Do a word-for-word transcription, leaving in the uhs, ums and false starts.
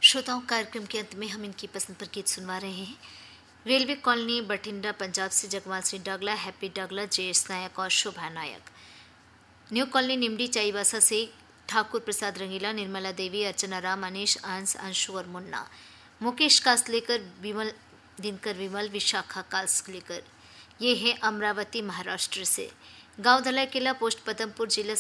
श्रोताओं, कार्यक्रम के अंत में हम इनकी पसंद पर गीत सुनवा रहे हैं। रेलवे कॉलोनी बठिंडा पंजाब से जगवाल सिंह डागला, हैप्पी डागला, जयेश नायक और शोभा नायक। न्यू कॉलोनी निमडी चाईबासा से ठाकुर प्रसाद रंगीला, निर्मला देवी, अर्चना राम, अनिश, अंश, अंशु और मुन्ना। मुकेश कासलेकर, विमल दिनकर विमल, विशाखा कासलेकर। ये है अमरावती महाराष्ट्र से। गांव धलाई किला, पोस्ट पदमपुर, जिला